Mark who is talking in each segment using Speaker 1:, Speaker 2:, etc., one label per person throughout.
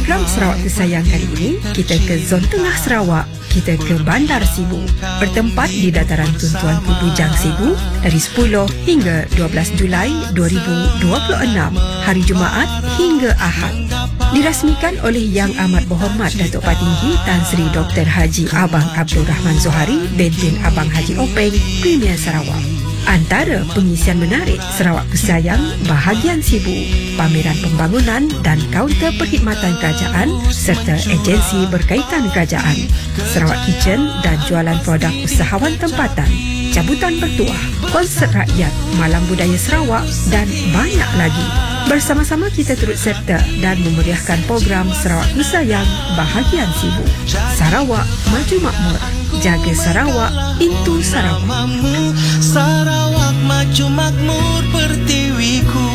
Speaker 1: program Sarawak Kesayang kali ini, kita ke Zon Tengah Sarawak. Kita ke Bandar Sibu, bertempat di dataran Tuntuan Ku Bujang Sibu dari 10 hingga 12 Julai 2026, hari Jumaat hingga Ahad. Dirasmikan oleh Yang Amat Berhormat Datuk Patinggi Tan Sri Dr. Haji Abang Abdul Rahman Zohari, Bentin Abang Haji Openg, Premier Sarawak. Antara pengisian menarik Sarawak Kesayang bahagian Sibu, pameran pembangunan dan kaunter perkhidmatan kerajaan serta agensi berkaitan kerajaan, Sarawak Kitchen dan jualan produk usahawan tempatan, cabutan bertuah, konsert rakyat, malam budaya Sarawak dan banyak lagi. Bersama-sama kita turut serta dan memeriahkan program Sarawak Kesayang bahagian Sibu. Sarawak Maju Makmur, jaga Sarawak, itu Sarawak.
Speaker 2: Sarawak Maju Makmur pertiwiku.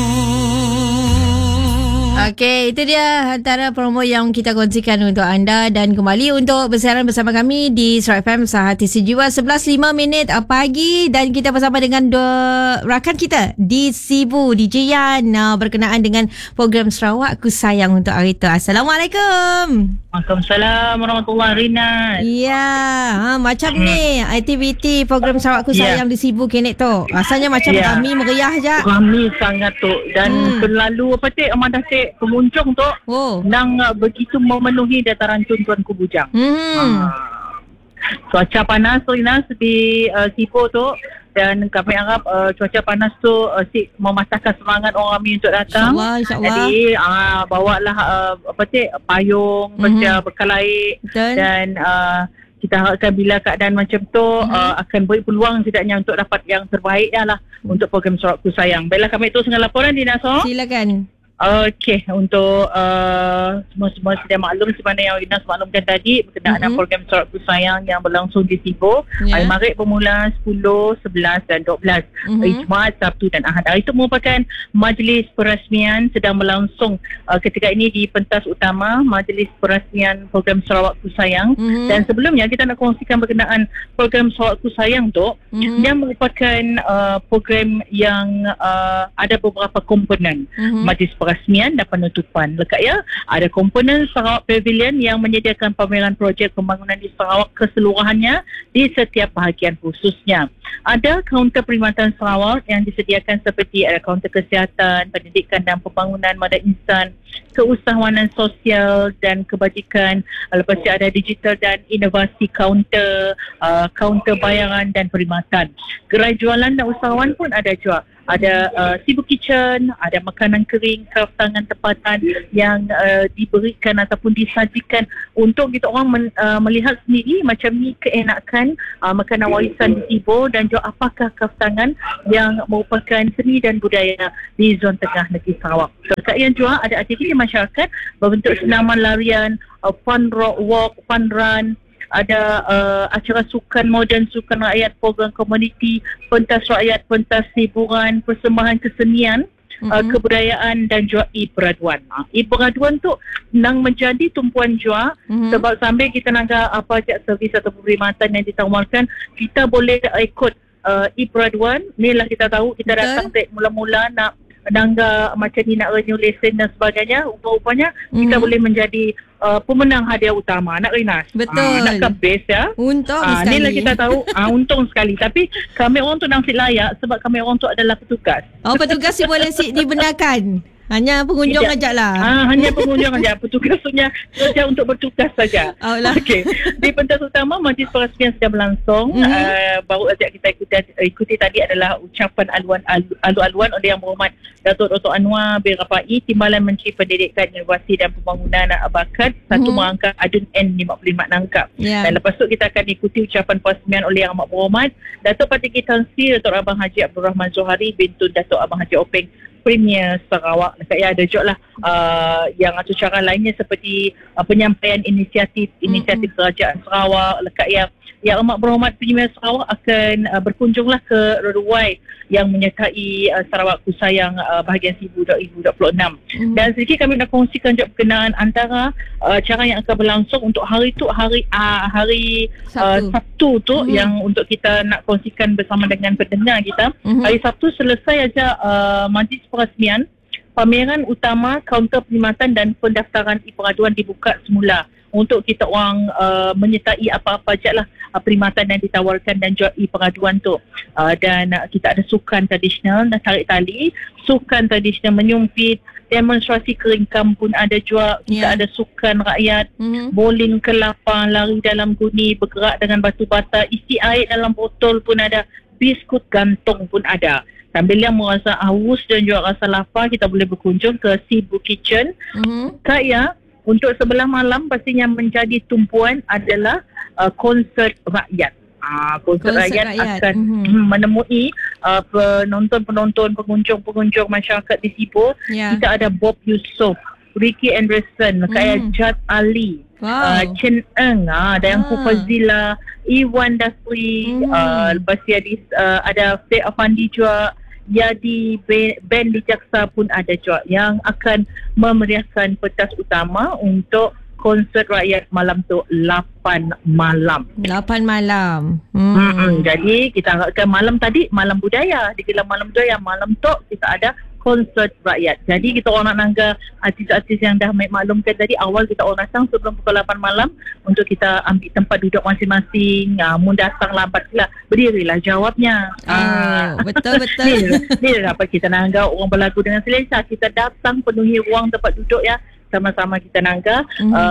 Speaker 3: Okey, itu dia antara promo yang kita kongsikan untuk anda. Dan kembali untuk bersiaran bersama kami di Sarawak FM Sehati Sejiwa 11.05 pagi. Dan kita bersama dengan dua rakan kita di Sibu, di Jian, berkenaan dengan program Sarawak Ku Sayang untuk hari itu. Assalamualaikum.
Speaker 4: Waalaikumsalam warahmatullahi wabarakatuh.
Speaker 3: Ya, macam ni aktiviti program Sarawak Ku Sayang di Sibu kini tu. Rasanya macam kami meriah je.
Speaker 4: Kami sangat tu. Dan selalu amat dasik pengunjung tu nang begitu memenuhi dataran Tuntuan Ku Bujang. Cuaca panas tu Inas di Sibu tu, dan kami harap cuaca panas tu mematahkan semangat orang kami untuk datang. InsyaAllah. Jadi bawalah payung, bekal air. Betul. Dan kita harapkan bila keadaan macam tu akan beri peluang setidaknya untuk dapat yang terbaik lah untuk program Sarawak Ku Sayang. Baiklah, kami terus dengan laporan di Naso. Silakan. Okey, untuk semua sedia maklum sebenarnya yang Inas maklumkan tadi berkenaan dengan program Sarawak Ku Sayang yang berlangsung di Sibu. Hari Maghrib bermula 10, 11 dan 12. Hari Jumaat, Sabtu dan Ahad. Hari itu merupakan majlis perasmian sedang berlangsung ketika ini di pentas utama majlis perasmian program Sarawak Ku Sayang. Dan sebelumnya kita nak kongsikan berkenaan program Sarawak Ku Sayang tu. Dia merupakan program yang ada beberapa komponen. Majlis perasmian dan penutupan. Lekat ya, ada komponen Sarawak Pavilion yang menyediakan pameran projek pembangunan di Sarawak keseluruhannya di setiap bahagian khususnya. Ada kaunter perkhidmatan Sarawak yang disediakan seperti ada kaunter kesihatan, pendidikan dan pembangunan mada insan, keusahawanan sosial dan kebajikan. Lepas itu ada digital dan inovasi kaunter, kaunter bayaran dan perkhidmatan. Gerai jualan dan usahawan pun ada juga. Ada Sibu Kitchen, ada makanan kering, kraft tangan tempatan yang diberikan ataupun disajikan untuk kita orang melihat sendiri macam ni keenakan makanan warisan di Sibu, dan juga apakah kraft tangan yang merupakan seni dan budaya di Zon Tengah Negeri Sarawak. Yang juga ada aktiviti masyarakat berbentuk senaman larian, fun walk, fun run, ada acara sukan moden, sukan rakyat, program komuniti, pentas rakyat, pentas hiburan, persembahan kesenian, kebudayaan dan juga e-peraduan. E-peraduan tu nang menjadi tumpuan jua sebab sambil kita nak apa je servis atau perkhidmatan yang ditawarkan, kita boleh ikut e-peraduan. Ni lah kita tahu kita datang mula-mula nak nangga macam ni, nak renew lesen dan sebagainya. Rupanya kita boleh menjadi pemenang hadiah utama. Nak Rinas? Betul. Nak ke base ya. Untung sekali. Inilah kita tahu untung sekali. Tapi kami orang tu nasib layak sebab kami orang tu adalah petugas. Petugas boleh dibenarkan. Hanya pengunjung ajaklah. Hanya pengunjung aja. Petugasnya saja untuk bertugas saja. Okey. Di pentas utama majlis perasmian sedang berlangsung. Baru saja kita ikuti tadi adalah ucapan alu-aluan oleh Yang Berhormat Datuk Dr. Anwar bin Rafa'i, Timbalan Menteri Pendidikan, Inovasi dan Pembangunan Bakat, satu merangkap adun N55 nangkap. Dan lepas tu kita akan ikuti ucapan perasmian oleh Yang Amat Berhormat Datuk Patinggi Tan Sri Dr. Abang Haji Abdul Rahman Zohari, Bintun Datuk Abang Haji Openg, Premier Sarawak. Ya, ada juga lah yang atau cara lainnya seperti penyampaian inisiatif kerajaan Sarawak. Yang Amat Berhormat Premier Sarawak akan berkunjunglah ke Ruai yang menyertai Sarawak Ku Sayang bahagian Sibu 2026. Dan sedikit kami nak kongsikan juga berkenaan antara cara yang akan berlangsung untuk hari tu, hari Sabtu tu yang untuk kita nak kongsikan bersama dengan pendengar kita. Hari Sabtu selesai aja majlis perasmian, pameran utama, kaunter perkhidmatan dan pendaftaran e-pengaduan dibuka semula untuk kita orang menyertai apa-apa je lah perkhidmatan yang ditawarkan dan jual e-pengaduan tu. Dan kita ada sukan tradisional dan tarik tali, sukan tradisional menyumpit, demonstrasi keringkam pun ada juga. Kita ada sukan rakyat, bowling kelapa, lari dalam guni, bergerak dengan batu bata, isi air dalam botol pun ada, biskut gantung pun ada. Sambil yang merasa haus dan juga rasa lapar, kita boleh berkunjung ke Cebu Kitchen. Kak ya, untuk sebelah malam pastinya menjadi tumpuan adalah konsert rakyat. Konsert rakyat akan menemui penonton-penonton, pengunjung-pengunjung masyarakat di Cebu. Kita ada Bob Yusof, Ricky Anderson, kayak Jad Ali, Chen Eng, dan Fazila, Iwan Dasri, lepas ada Faye Afandi juga, Yadi, band di Jaksa pun ada juga yang akan memeriahkan pentas utama untuk konsert rakyat malam tu 8 malam. 8 malam. Jadi kita harapkan malam tadi malam budaya, digelar malam budaya, malam tu kita ada konsert rakyat. Jadi kita orang nak nangga artis-artis yang dah maklumkan tadi, awal kita orang datang sebelum pukul 8 malam untuk kita ambil tempat duduk masing-masing. Mun datang lambat pula, berdirilah jawabnya.
Speaker 3: Betul-betul.
Speaker 4: Ni dapat kita nangga orang berlagu dengan selesa. Kita datang penuhi ruang tempat duduk ya. Sama-sama kita nangga.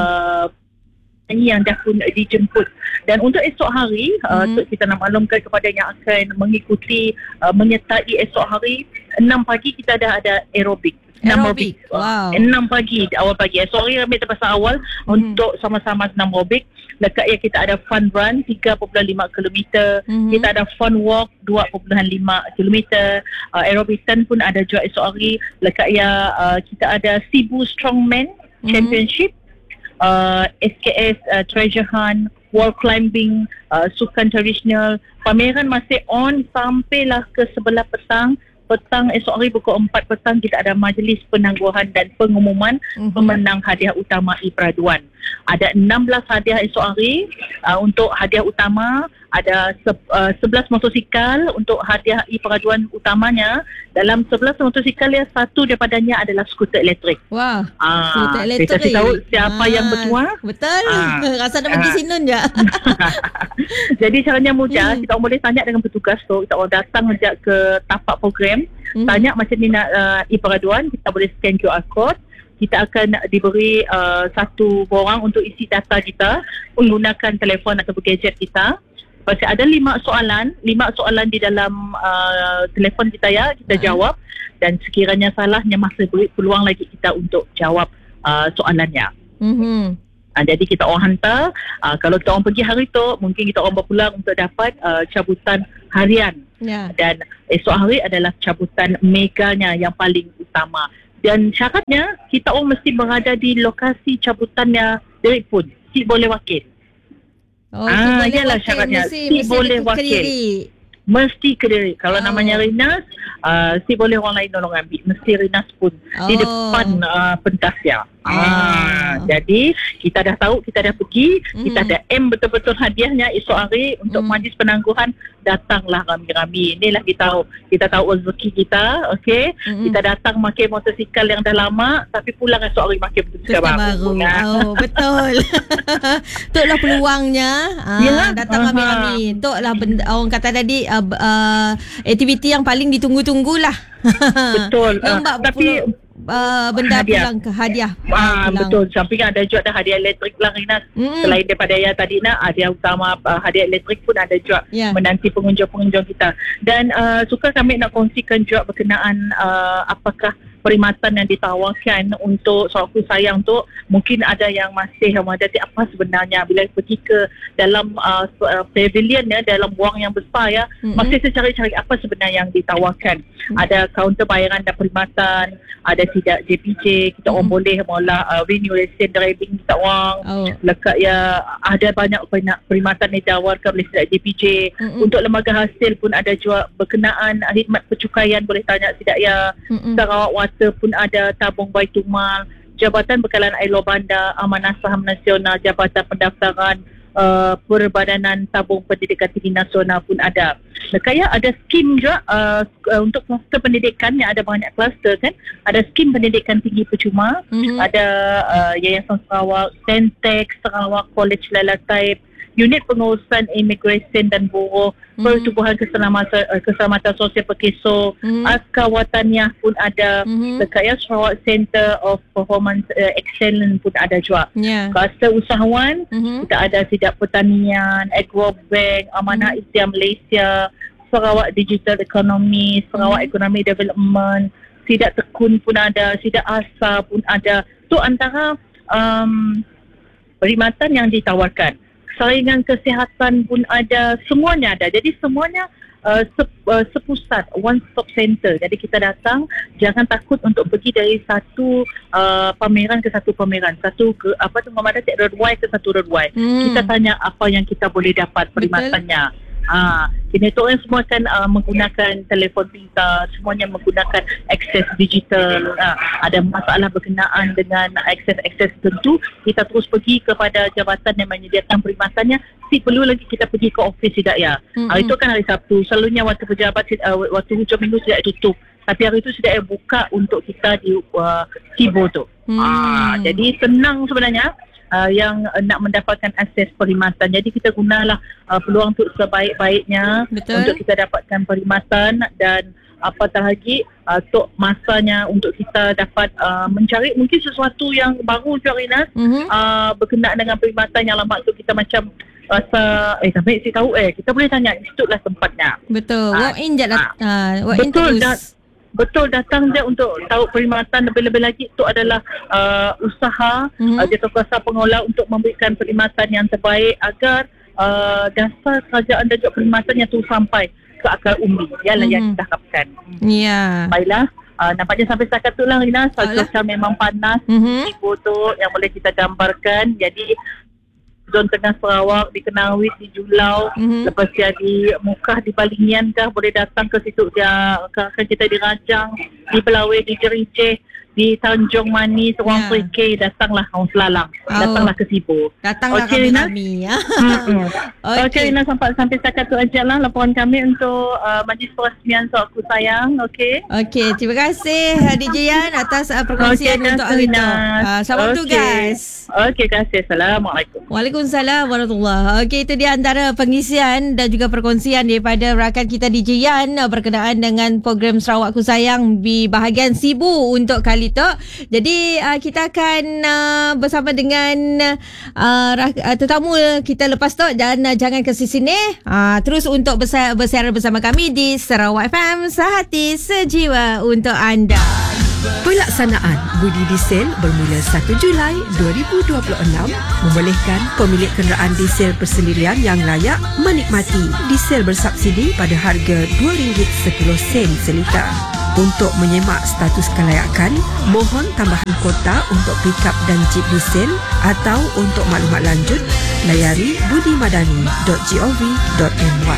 Speaker 4: Ini yang dah pun dijemput. Dan untuk esok hari, kita nak maklumkan kepada yang akan mengikuti, menyertai esok hari, 6 pagi kita ada aerobik.
Speaker 3: Wow.
Speaker 4: 6 pagi, awal pagi. Esok hari kami terpaksa awal untuk sama-sama senam aerobik. Lekat ya kita ada fun run 3.5 km. Kita ada fun walk 2.5 km. Aerobikan pun ada juga esok hari. Lekat ya kita ada Cebu Strongman Championship, SKS Treasure Hunt, wall climbing, sukan tradisional. Pameran masih on sampailah ke 11 petang. Petang esok hari pukul 4 petang kita ada majlis penangguhan dan pengumuman pemenang hadiah utama e-peraduan. Ada 16 hadiah esok hari. Untuk hadiah utama ada 11 motosikal untuk hadiah e-peraduan utamanya. Dalam 11 motosikal yang satu daripadanya adalah skuter elektrik.
Speaker 3: Wah, skuter elektrik.
Speaker 4: Kita kasih tahu siapa yang bertuah.
Speaker 3: Betul. Rasa nak pergi Sinun je.
Speaker 4: Jadi caranya mudah. Kita orang boleh tanya dengan petugas tu. Kita orang datang sejak ke tapak program. Tanya macam ni nak e-peraduan. Kita boleh scan QR code. Kita akan diberi satu borang untuk isi data kita menggunakan telefon atau gadget kita. Pasti ada 5 soalan di dalam telefon kita ya, kita jawab, dan sekiranya salahnya masih beri peluang lagi kita untuk jawab soalannya. Jadi kita orang hantar, kalau kita orang pergi hari tu, mungkin kita orang berpulang untuk dapat cabutan harian. Dan esok hari adalah cabutan meganya yang paling utama. Dan syaratnya kita orang mesti berada di lokasi cabutannya direct pun. Si boleh wakil. Ialah syaratnya. Si boleh wakil. Mesti Kediri. Kalau namanya Rinas, si boleh orang lain tolong ambil. Mesti Rinas pun di depan pentas dia. Jadi kita dah tahu, kita dah pergi, kita dah betul-betul hadiahnya esok hari untuk majlis penangguhan. Datanglah rami-rami. Inilah kita tahu rezeki kita, okey. Kita datang pakai motosikal yang dah lama, tapi pulang esok hari pakai motosikal baru.
Speaker 3: Betul. Itulah peluangnya. Datang rami-rami. Itulah orang kata tadi aktiviti yang paling ditunggu-tunggulah.
Speaker 4: Betul.
Speaker 3: Tapi benda hadiah. Pulang ke hadiah.
Speaker 4: Betul. Samping ada juga ada hadiah elektrik lah, Rinas. Selain daripada yang tadi nak hadiah utama, hadiah elektrik pun ada juga menanti pengunjung-pengunjung kita. Dan suka kami nak kongsikan juga berkenaan apakah perkhidmatan yang ditawarkan untuk Sahaku Sayang tu. Mungkin ada yang masih memadati apa sebenarnya bila pergi ke dalam pavilion ya, dalam ruang yang besar ya, masih cari-cari apa sebenarnya yang ditawarkan. Ada kaunter bayaran dan perkhidmatan, ada tidak JPJ, kita orang boleh mula renew license driving kita orang. Lekat ya, ada banyak perkhidmatan yang ditawarkan oleh tidak JPJ. Untuk lembaga hasil pun ada juga berkenaan khidmat percukaian, boleh tanya tidak ya. Sarawak Water pun ada, tabung Baitul Mal, Jabatan Bekalan Air Luar Bandar, Amanah Saham Nasional, Jabatan Pendaftaran Perbadanan Tabung Pendidikan Tinggi Nasional pun ada. Kaya ada skim juga untuk kluster pendidikan yang ada banyak kluster kan. Ada skim pendidikan tinggi percuma, ada Yayasan Sarawak, Sentex Sarawak, College Laila Taib, Unit Pengurusan Imigresen dan Buruh, Pertubuhan Keselamatan Sosial Pekeso, Askar Wataniah pun ada, Sekaya Sarawak Center of Performance Excellence pun ada juga. Kluster usahawan, kita ada Sidak Pertanian, Agrobank, Amanah Istiah Malaysia, Sarawak Digital Economy, Sarawak Economic Development, Sidak Tekun pun ada, Sidak Asa pun ada. Itu antara perkhidmatan yang ditawarkan. Saringan kesihatan pun ada, semuanya ada. Jadi semuanya sepusat, one stop center. Jadi kita datang, jangan takut untuk pergi dari satu pameran ke satu pameran, satu ke roadway ke satu roadway. Kita tanya apa yang kita boleh dapat perkhidmatannya. Kini tu orang semua kan menggunakan telefon pintar, semuanya menggunakan akses digital. Ada masalah berkenaan dengan akses tentu, kita terus pergi kepada jabatan yang menyediakan perkhidmatannya. Perlu lagi kita pergi ke ofis tidak ya. Itu kan hari Sabtu. Selalunya waktu pejabat, waktu hujung minggu tidak tutup. Tapi hari itu sudah buka untuk kita di Sibo tu. Jadi senang sebenarnya. Yang nak mendapatkan akses perkhidmatan. Jadi kita gunalah peluang tu sebaik-baiknya untuk kita dapatkan perkhidmatan, dan apatah lagi untuk masanya untuk kita dapat mencari mungkin sesuatu yang baru juga Rina, berkenaan dengan perkhidmatan yang lama tu kita macam rasa sampai saya tahu kita boleh tanya, institut lah tempatnya.
Speaker 3: Betul. Walk in je lah. Walk in terus.
Speaker 4: Betul, datang je untuk tahu perkhidmatan. Lebih-lebih lagi itu adalah usaha jawatan pengolah untuk memberikan perkhidmatan yang terbaik agar dasar kerajaan dan juga perkhidmatan yang terus sampai ke akal umbi. Ialah yang kita harapkan. Baiklah. Nampaknya sampai setakat tu lah Rina. Cuaca memang panas. Ibu tu yang boleh kita gambarkan. Jadi Zon Tengah Sarawak, di Kenawit, di Julau, lepas dia di Mukah, di Balingian kah, boleh datang ke situ dia, akan kita di Rajang, di Belawai, di Jerinceh, di Tanjung Manis, Ruang Perikir, datanglah orang Selalang, datanglah ke Sibu.
Speaker 3: Datanglah kami.
Speaker 4: Okey Rina, sampai setakat tu aja lah laporan kami untuk Majlis Perasmian Sarawak Ku Sayang. Okey,
Speaker 3: terima kasih DJ Yan atas perkongsian untuk hari itu. Selamat tugas.
Speaker 4: Okey, terima kasih. Assalamualaikum.
Speaker 3: Waalaikumsalam warahmatullahi. Okey, itu dia antara pengisian dan juga perkongsian daripada rakan kita DJ Yan berkenaan dengan program Sarawak Ku Sayang di bahagian Sibu untuk kali itu. Jadi kita akan bersama dengan tetamu kita lepas tu, dan jangan ke sini. Terus untuk bersiaran bersama kami di Sarawak FM, sehati sejiwa untuk anda.
Speaker 1: Pelaksanaan budi diesel bermula 1 Julai 2026 membolehkan pemilik kenderaan diesel persendirian yang layak menikmati diesel bersubsidi pada harga RM2.10 seliter. Untuk menyemak status kelayakan, mohon tambahan kota untuk pikap dan jeep diesel, atau untuk maklumat lanjut layari budimadani.gov.my.